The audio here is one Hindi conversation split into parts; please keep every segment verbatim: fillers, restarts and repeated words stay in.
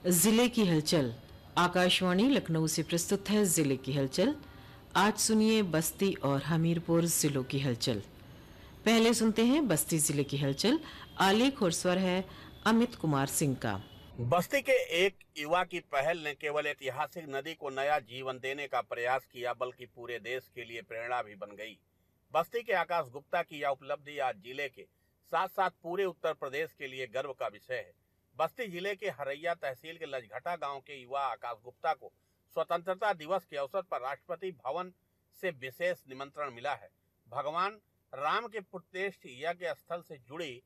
जिले की हलचल। आकाशवाणी लखनऊ से प्रस्तुत है जिले की हलचल। आज सुनिए बस्ती और हमीरपुर जिलों की हलचल। पहले सुनते हैं बस्ती जिले की हलचल। आलेख और स्वर है अमित कुमार सिंह का। बस्ती के एक युवा की पहल ने केवल ऐतिहासिक नदी को नया जीवन देने का प्रयास किया, बल्कि पूरे देश के लिए प्रेरणा भी बन गई। बस्ती के आकाश गुप्ता की यह उपलब्धि आज जिले के साथ साथ पूरे उत्तर प्रदेश के लिए गर्व का विषय है। बस्ती जिले के हरैया तहसील के लजघटा गांव के युवा आकाश गुप्ता को स्वतंत्रता दिवस के अवसर पर राष्ट्रपति भवन से विशेष निमंत्रण मिला है। भगवान राम के पुण्यतिथि यज्ञ स्थल से जुड़ी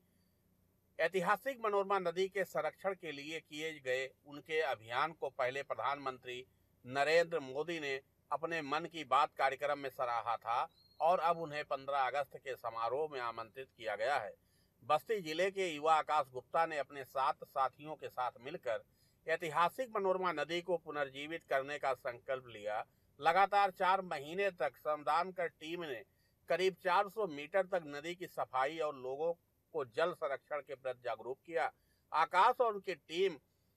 ऐतिहासिक मनोरमा नदी के संरक्षण के लिए किए गए उनके अभियान को पहले प्रधानमंत्री नरेंद्र मोदी ने अपने मन की बात कार्यक्रम में सराहा था और अब उन्हें पंद्रह अगस्त के समारोह में आमंत्रित किया गया है। बस्ती जिले के युवा आकाश गुप्ता ने अपने सात साथियों के साथ मिलकर ऐतिहासिक मनोरमा नदी को पुनर्जीवित करने का संकल्प लिया। लगातार चार महीने तक श्रमदान कर टीम ने करीब चार सौ मीटर तक नदी की सफाई और लोगों को जल संरक्षण के प्रति जागरूक किया। आकाश और उनकी टीम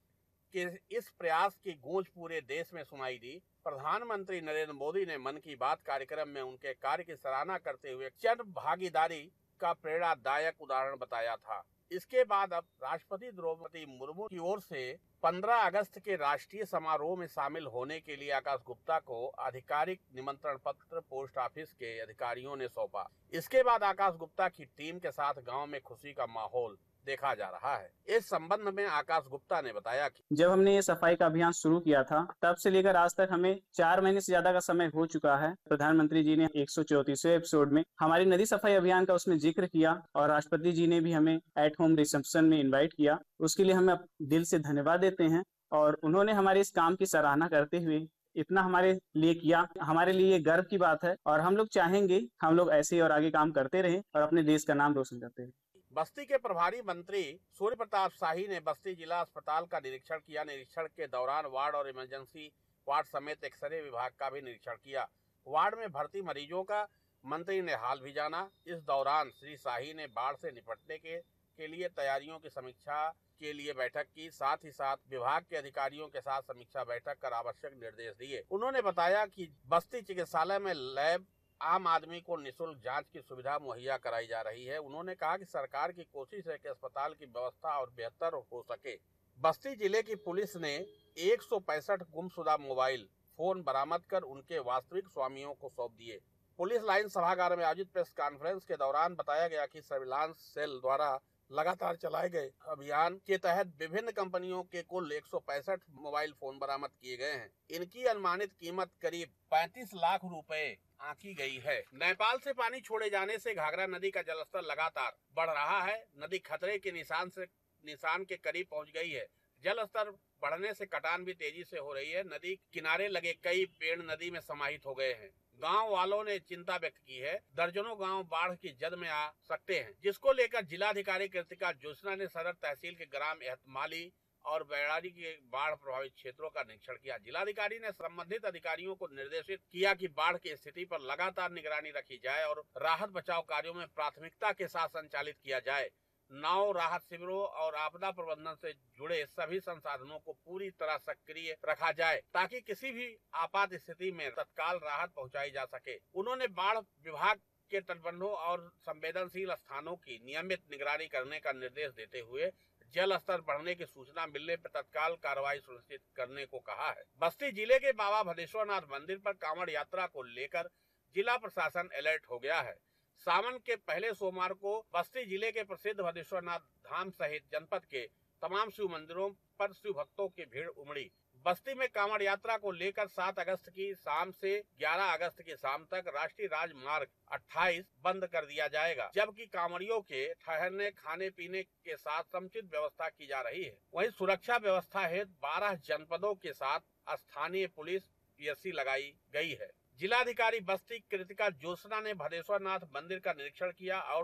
के इस प्रयास की गूंज पूरे देश में सुनाई दी। प्रधानमंत्री नरेंद्र मोदी ने मन की बात कार्यक्रम में उनके कार्य की सराहना करते हुए जन भागीदारी का प्रेरणादायक उदाहरण बताया था। इसके बाद अब राष्ट्रपति द्रौपदी मुर्मू की ओर से पंद्रह अगस्त के राष्ट्रीय समारोह में शामिल होने के लिए आकाश गुप्ता को आधिकारिक निमंत्रण पत्र पोस्ट ऑफिस के अधिकारियों ने सौंपा। इसके बाद आकाश गुप्ता की टीम के साथ गांव में खुशी का माहौल देखा जा रहा है। इस संबंध में आकाश गुप्ता ने बताया कि जब हमने ये सफाई का अभियान शुरू किया था तब से लेकर आज तक हमें चार महीने से ज्यादा का समय हो चुका है। प्रधानमंत्री जी ने एक सौ चौंतीसवें एपिसोड में हमारी नदी सफाई अभियान का उसमें जिक्र किया और राष्ट्रपति जी ने भी हमें एट होम रिसेप्शन में इन्वाइट किया। उसके लिए हम दिल से धन्यवाद देते हैं और उन्होंने हमारे इस काम की सराहना करते हुए इतना हमारे लिए किया। हमारे लिए ये गर्व की बात है और हम लोग चाहेंगे हम लोग ऐसे और आगे काम करते रहें और अपने देश का नाम रोशन करते रहें। बस्ती के प्रभारी मंत्री सूर्य प्रताप शाही ने बस्ती जिला अस्पताल का निरीक्षण किया। निरीक्षण के दौरान वार्ड और इमरजेंसी वार्ड समेत एक्सरे विभाग का भी निरीक्षण किया। वार्ड में भर्ती मरीजों का मंत्री ने हाल भी जाना। इस दौरान श्री शाही ने बाढ़ से निपटने के के लिए तैयारियों की समीक्षा के लिए बैठक की। साथ ही साथ विभाग के अधिकारियों के साथ समीक्षा बैठक कर आवश्यक निर्देश दिए। उन्होंने बताया कि बस्ती चिकित्सालय में लैब आम आदमी को निःशुल्क जांच की सुविधा मुहैया कराई जा रही है। उन्होंने कहा कि सरकार की कोशिश है कि अस्पताल की व्यवस्था और बेहतर हो सके। बस्ती जिले की पुलिस ने एक सौ पैंसठ गुमशुदा मोबाइल फोन बरामद कर उनके वास्तविक स्वामियों को सौंप दिए। पुलिस लाइन सभागार में आयोजित प्रेस कॉन्फ्रेंस के दौरान बताया गया कि सर्विलांस सेल द्वारा लगातार चलाए गए अभियान के तहत विभिन्न कंपनियों के कुल एक सौ पैंसठ मोबाइल फोन बरामद किए गए हैं। इनकी अनुमानित कीमत करीब पैंतीस लाख रुपए आंकी गई है। नेपाल से पानी छोड़े जाने से घाघरा नदी का जलस्तर लगातार बढ़ रहा है। नदी खतरे के निशान से निशान के करीब पहुंच गई है। जल स्तर बढ़ने से कटान भी तेजी से हो रही है। नदी किनारे लगे कई पेड़ नदी में समाहित हो गए हैं। गांव वालों ने चिंता व्यक्त की है। दर्जनों गांव बाढ़ की जद में आ सकते हैं, जिसको लेकर जिलाधिकारी कृतिका ज्योत्सना ने सदर तहसील के ग्राम एहतमाली और बैराड़ी के बाढ़ प्रभावित क्षेत्रों का निरीक्षण किया। जिलाधिकारी ने संबंधित अधिकारियों को निर्देशित किया कि बाढ़ की स्थिति पर लगातार निगरानी रखी जाए और राहत बचाव कार्यों में प्राथमिकता के साथ संचालित किया जाए। नाव, राहत शिविरों और आपदा प्रबंधन से जुड़े सभी संसाधनों को पूरी तरह सक्रिय रखा जाए ताकि किसी भी आपात स्थिति में तत्काल राहत पहुंचाई जा सके। उन्होंने बाढ़ विभाग के तटबंधों और संवेदनशील स्थानों की नियमित निगरानी करने का निर्देश देते हुए जल स्तर बढ़ने की सूचना मिलने पर तत्काल कार्रवाई सुनिश्चित करने को कहा है। बस्ती जिले के बाबा भदेश्वरनाथ मंदिर पर कांवड़ यात्रा को लेकर जिला प्रशासन अलर्ट हो गया है। सावन के पहले सोमवार को बस्ती जिले के प्रसिद्ध भदेश्वरनाथ धाम सहित जनपद के तमाम शिव मंदिरों पर शिव भक्तों की भीड़ उमड़ी। बस्ती में कांवड़ यात्रा को लेकर सात अगस्त की शाम से ग्यारह अगस्त की शाम तक राष्ट्रीय राजमार्ग अट्ठाईस बंद कर दिया जाएगा, जबकि कांवड़ियों के ठहरने, खाने पीने के साथ समुचित व्यवस्था की जा रही है। वहीं सुरक्षा व्यवस्था हेतु बारह जनपदों के साथ स्थानीय पुलिस पीएससी लगाई गई है। जिलाधिकारी बस्ती कृतिका ज्योत्सना ने भदेश्वरनाथ मंदिर का निरीक्षण किया और